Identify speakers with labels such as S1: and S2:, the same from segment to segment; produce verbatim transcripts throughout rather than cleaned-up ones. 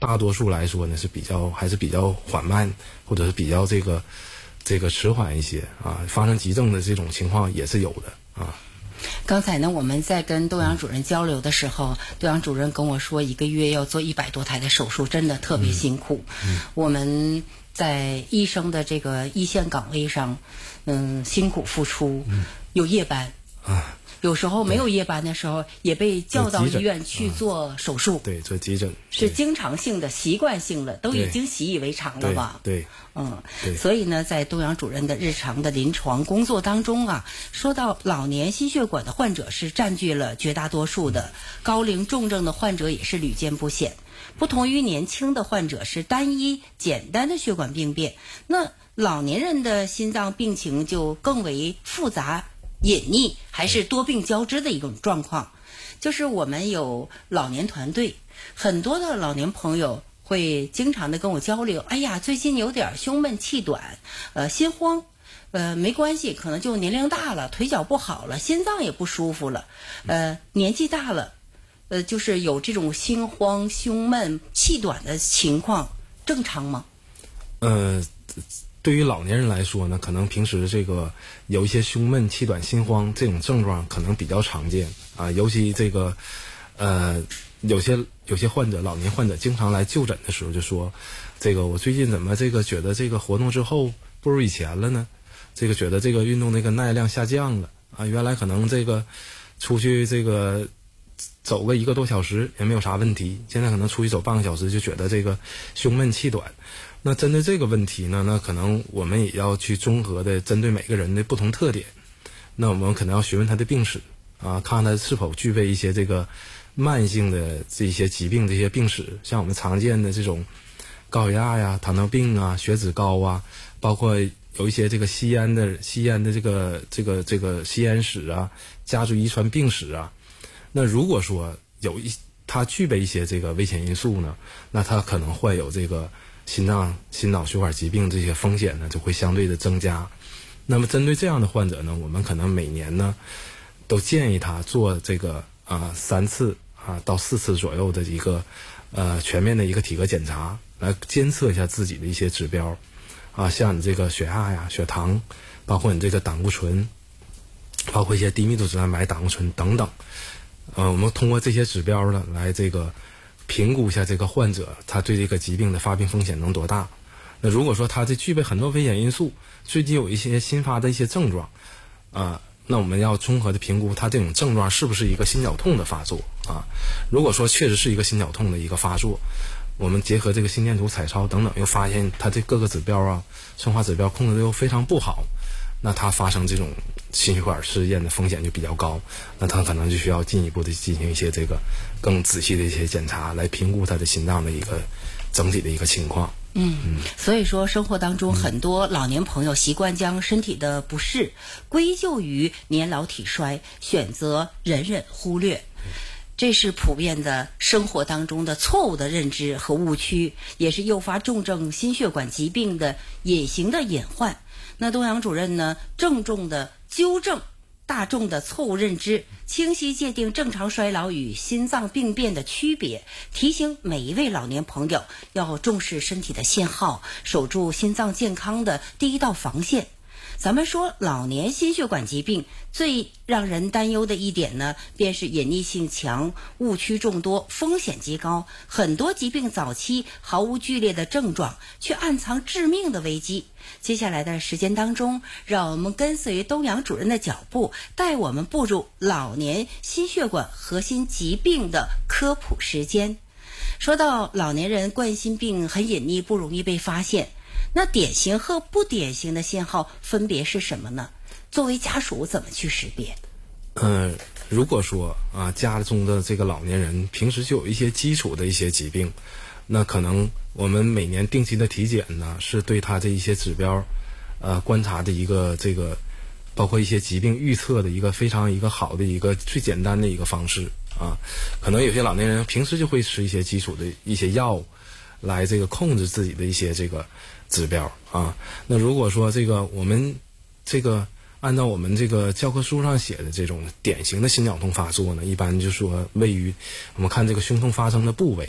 S1: 大多数来说呢是比较还是比较缓慢，或者是比较这个这个迟缓一些啊，发生急症的这种情况也是有的啊。
S2: 刚才呢，我们在跟东阳主任交流的时候，东阳主任跟我说，一个月要做一百多台的手术，真的特别辛苦。嗯嗯、我们在医生的这个一线岗位上，嗯，辛苦付出，嗯、有夜班啊。有时候没有夜班的时候，也被叫到医院去做手术。
S1: 对，做急诊
S2: 是经常性的、习惯性的，都已经习以为常了吧？
S1: 对，对
S2: 嗯，所以呢，在东阳主任的日常的临床工作当中啊，说到老年心血管的患者是占据了绝大多数的，高龄重症的患者也是屡见不鲜。不同于年轻的患者是单一简单的血管病变，那老年人的心脏病情就更为复杂。隐匿还是多病交织的一种状况，就是我们有老年团队，很多的老年朋友会经常的跟我交流，哎呀，最近有点胸闷气短，呃，心慌，呃，没关系，可能就年龄大了，腿脚不好了，心脏也不舒服了，呃，年纪大了，呃，就是有这种心慌、胸闷、气短的情况，正常吗？
S1: 呃。对于老年人来说呢，可能平时这个有一些胸闷、气短、心慌这种症状可能比较常见啊，尤其这个呃有些有些患者，老年患者经常来就诊的时候就说，这个我最近怎么这个觉得这个活动之后不如以前了呢？这个觉得这个运动那个耐量下降了啊，原来可能这个出去这个走个一个多小时也没有啥问题，现在可能出去走半个小时就觉得这个胸闷气短。那针对这个问题呢，那可能我们也要去综合的针对每个人的不同特点，那我们可能要询问他的病史啊，看他是否具备一些这个慢性的这些疾病这些病史，像我们常见的这种高血压呀、糖尿病啊、血脂高啊，包括有一些这个吸烟的吸烟的这个这个这个吸烟史啊、家族遗传病史啊。那如果说有一他具备一些这个危险因素呢，那他可能会有这个心脏、心脑血管疾病这些风险呢，就会相对的增加。那么针对这样的患者呢，我们可能每年呢，都建议他做这个啊、呃、三次啊到四次左右的一个呃全面的一个体格检查，来监测一下自己的一些指标啊，像你这个血压呀、血糖，包括你这个胆固醇，包括一些低密度脂蛋白、胆固醇等等。呃，我们通过这些指标呢，来这个评估一下这个患者他对这个疾病的发病风险能多大。那如果说他这具备很多危险因素，最近有一些新发的一些症状啊、呃，那我们要综合的评估他这种症状是不是一个心绞痛的发作啊。如果说确实是一个心绞痛的一个发作，我们结合这个心电图、彩超等等，又发现他这各个指标啊、生化指标控制的又非常不好，那他发生这种心血管事件的风险就比较高，那他可能就需要进一步的进行一些这个更仔细的一些检查，来评估他的心脏的一个整体的一个情况。
S2: 嗯，所以说生活当中很多老年朋友习惯将身体的不适归咎于年老体衰，选择忍忍忽略，这是普遍的生活当中的错误的认知和误区，也是诱发重症心血管疾病的隐形的隐患。那东阳主任呢，郑重的纠正大众的错误认知，清晰界定正常衰老与心脏病变的区别，提醒每一位老年朋友要重视身体的信号，守住心脏健康的第一道防线。咱们说老年心血管疾病最让人担忧的一点呢，便是隐匿性强、误区众多、风险极高。很多疾病早期毫无剧烈的症状，却暗藏致命的危机。接下来的时间当中，让我们跟随东阳主任的脚步，带我们步入老年心血管核心疾病的科普时间。说到老年人冠心病很隐匿，不容易被发现，那典型和不典型的信号分别是什么呢？作为家属怎么去识别？
S1: 呃，如果说啊，家中的这个老年人平时就有一些基础的一些疾病，那可能我们每年定期的体检呢，是对他这一些指标，呃，观察的一个这个，包括一些疾病预测的一个非常一个好的一个最简单的一个方式啊。可能有些老年人平时就会吃一些基础的一些药物，来这个控制自己的一些这个指标啊。那如果说这个我们这个按照我们这个教科书上写的这种典型的心绞痛发作呢，一般就说位于我们看这个胸痛发生的部位，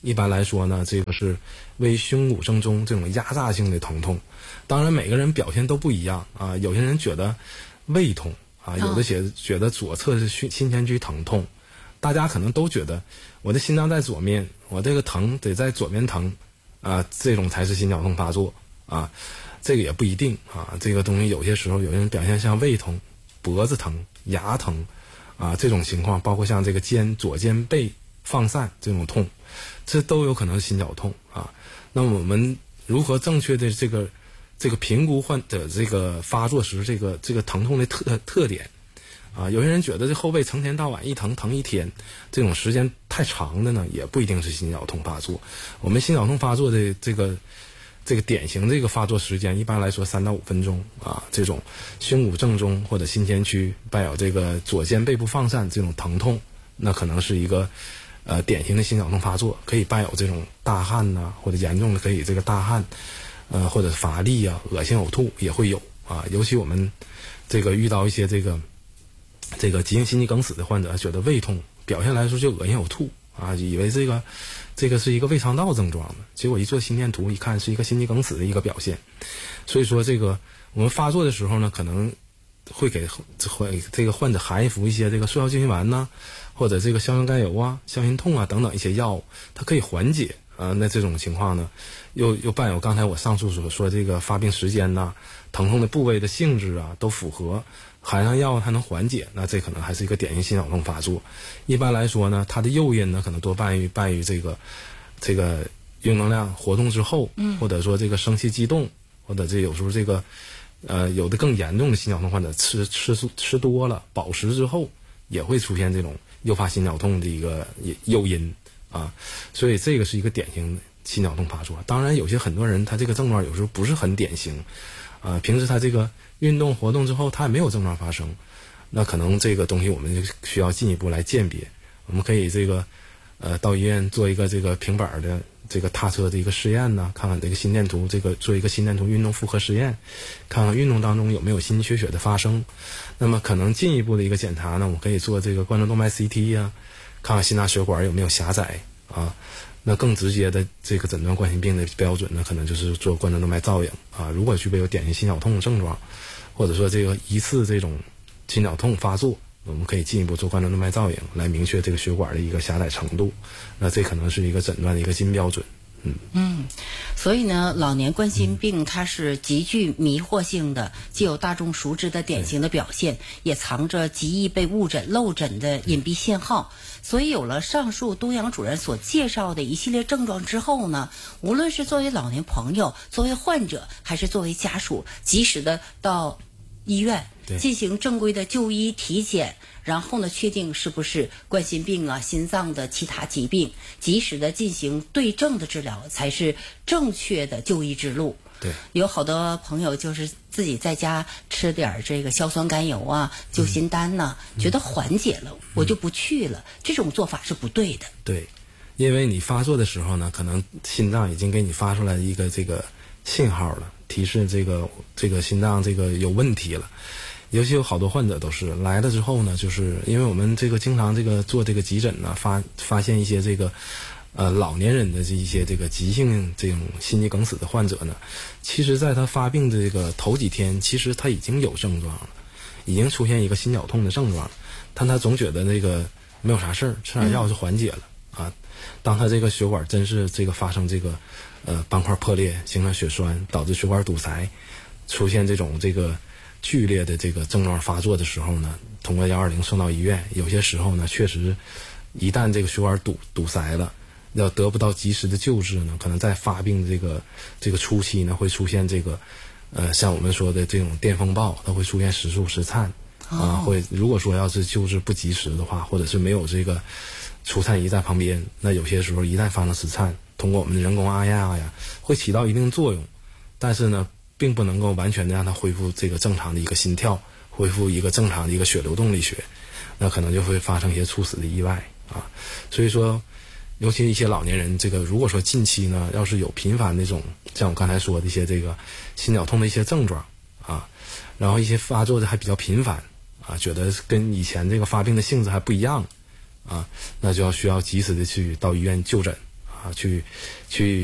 S1: 一般来说呢，这个是为胸骨正中这种压榨性的疼痛。当然每个人表现都不一样啊，有些人觉得胃痛啊，有的觉觉得左侧是心心前区疼痛。大家可能都觉得我的心脏在左面，我这个疼得在左边疼啊，这种才是心绞痛发作啊。这个也不一定啊，这个东西有些时候有些人表现像胃痛、脖子疼、牙疼啊，这种情况，包括像这个肩左肩背放散这种痛，这都有可能是心绞痛啊。那么我们如何正确的这个这个评估患者这个发作时这个这个疼痛的特特点啊？有些人觉得这后背成天到晚一疼疼一天，这种时间太长的呢，也不一定是心绞痛发作。我们心绞痛发作的这个这个典型这个发作时间，一般来说三到五分钟啊。这种胸骨正中或者心前区伴有这个左肩背部放散这种疼痛，那可能是一个呃典型的心绞痛发作，可以伴有这种大汗呐、啊，或者严重的可以这个大汗，呃或者乏力啊、恶心呕吐也会有啊。尤其我们这个遇到一些这个这个急性心肌梗死的患者，觉得胃痛，表现来说就恶心呕吐啊，以为这个这个是一个胃肠道症状的，结果一做心电图一看是一个心肌梗死的一个表现。所以说这个我们发作的时候呢，可能会给会这个患者含服一些这个速效救心丸呐，或者这个硝酸甘油啊、消心痛啊等等一些药物，它可以缓解啊。那这种情况呢，又又伴有刚才我上述所说这个发病时间呐、疼痛的部位的性质啊都符合，含上药它能缓解，那这可能还是一个典型心绞痛发作。一般来说呢，它的诱因呢可能多伴于伴于这个这个运动量活动之后，嗯，或者说这个生气激动，或者这有时候这个呃有的更严重的心绞痛患者吃吃吃多了饱食之后，也会出现这种诱发心绞痛的一个诱因啊。所以这个是一个典型的心绞痛发作。当然有些很多人他这个症状有时候不是很典型啊，平时他这个运动活动之后他也没有症状发生，那可能这个东西我们就需要进一步来鉴别。我们可以这个呃到医院做一个这个平板的这个踏车的一个试验呢，看看这个心电图，这个做一个心电图运动负荷实验，看看运动当中有没有心肌缺血的发生。那么可能进一步的一个检查呢，我们可以做这个冠状动脉 C T 啊，看看心脏血管有没有狭窄啊。那更直接的这个诊断冠心病的标准呢，可能就是做冠状动脉造影啊。如果具备有典型心绞痛的症状，或者说这个疑似这种心绞痛发作，我们可以进一步做冠状动脉造影来明确这个血管的一个狭窄程度。那这可能是一个诊断的一个金标准。嗯
S2: 嗯，所以呢，老年冠心病它是极具迷惑性的，既有大众熟知的典型的表现，也藏着极易被误诊漏诊的隐蔽信号。所以有了上述东阳主任所介绍的一系列症状之后呢，无论是作为老年朋友、作为患者，还是作为家属，及时的到医院进行正规的就医体检，然后呢确定是不是冠心病啊、心脏的其他疾病，及时的进行对症的治疗，才是正确的就医之路。
S1: 对，
S2: 有好多朋友就是自己在家吃点这个硝酸甘油啊、救心丹呐、嗯，觉得缓解了、嗯，我就不去了，这种做法是不对的。
S1: 对，因为你发作的时候呢，可能心脏已经给你发出来一个这个信号了，提示这个这个心脏这个有问题了。尤其有好多患者都是来了之后呢，就是因为我们这个经常这个做这个急诊呢，发发现一些这个呃老年人的这一些这个急性这种心肌梗死的患者呢，其实在他发病的这个头几天，其实他已经有症状了，已经出现一个心绞痛的症状，但他总觉得那个没有啥事儿，吃点药就缓解了、嗯、啊。当他这个血管真是这个发生这个呃斑块破裂，形成血栓，导致血管堵塞，出现这种这个剧烈的这个症状发作的时候呢，通过幺二零送到医院，有些时候呢，确实一旦这个血管堵堵塞了，要得不到及时的救治呢，可能在发病的这个这个初期呢，会出现这个呃像我们说的这种电风暴，它会出现时速时颤啊，会如果说要是救治不及时的话，或者是没有这个除颤仪在旁边，那有些时候一旦发生时颤，通过我们的人工按压呀，会起到一定作用，但是呢，并不能够完全的让它恢复这个正常的一个心跳，恢复一个正常的一个血流动力学，那可能就会发生一些猝死的意外啊。所以说，尤其一些老年人，这个如果说近期呢，要是有频繁那种像我刚才说的一些这个心绞痛的一些症状啊，然后一些发作的还比较频繁啊，觉得跟以前这个发病的性质还不一样啊，那就要需要及时的去到医院就诊啊， 啊，去去。